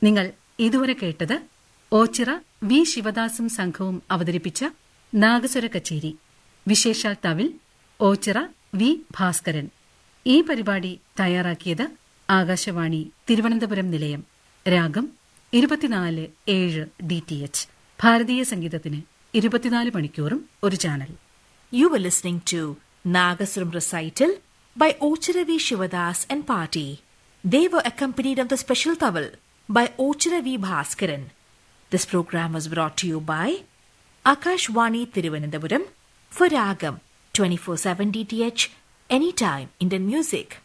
നിങ്ങൾ ഇതുവരെ കേട്ടത് ഓച്ചിറ വി ശിവദാസും സംഘവും അവതരിപ്പിച്ച നാഗസ്വര കച്ചേരി. വിശേഷാൽ തവിൽ ഓച്ചിറ വി ഭാസ്കരൻ. ഈ പരിപാടി തയ്യാറാക്കിയത് ആകാശവാണി തിരുവനന്തപുരം നിലയം. രാഗം 24/7 DTH. ഭാരതീയ സംഗീതത്തിന് 24 മണിക്കൂറും ഒരു channel. You were listening to Nagaswaram recital by Ochira V. Shivadas and Party. They were accompanied on the special towel by Ochira V. Bhaskaran. This program was brought to you by Akashvani Thiruvananthapuram for Ragam 24/7 DTH, anytime Indian music.